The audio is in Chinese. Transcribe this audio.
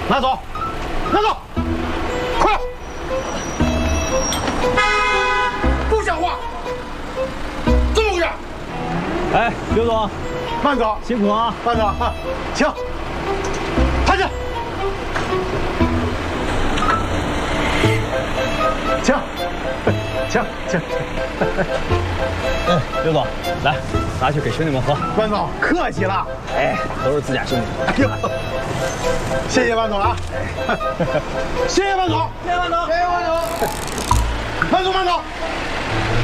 拿走，拿走，快！不讲话，这么回事？ 哎，刘总， 慢走， 辛苦啊， 慢走，请，抬起，请，请。 刘总，来，拿去给兄弟们喝。 关总，客气了。 哎，都是自家兄弟。 哎呦，谢谢万总啊！谢谢万总，谢谢万总，谢谢万总。万总，